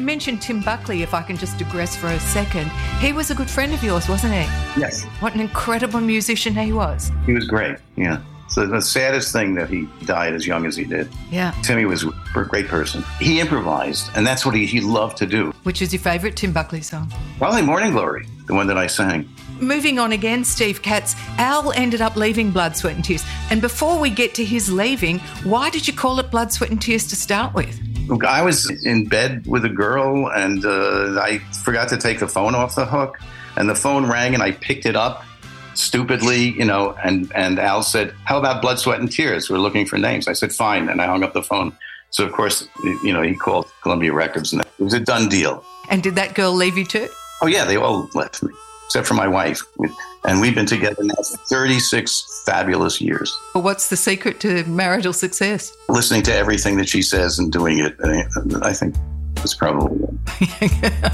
mentioned Tim Buckley, if I can just digress for a second. He was a good friend of yours, wasn't he? Yes. What an incredible musician he was. He was great, yeah. So the saddest thing that he died as young as he did. Yeah. Timmy was a great person. He improvised, and that's what he loved to do. Which is your favourite Tim Buckley song? Probably Morning Glory, the one that I sang. Moving on again, Steve Katz, Al ended up leaving Blood, Sweat and Tears. And before we get to his leaving, why did you call it Blood, Sweat and Tears to start with? Look, I was in bed with a girl, and I forgot to take the phone off the hook, and the phone rang, and I picked it up stupidly, and Al said, how about Blood, Sweat and Tears? We're looking for names. I said, fine, and I hung up the phone. So, of course, he called Columbia Records, and it was a done deal. And did that girl leave you too? Oh, yeah, they all left me, except for my wife. And we've been together now for 36 fabulous years. Well, what's the secret to marital success? Listening to everything that she says and doing it, I think, is probably it.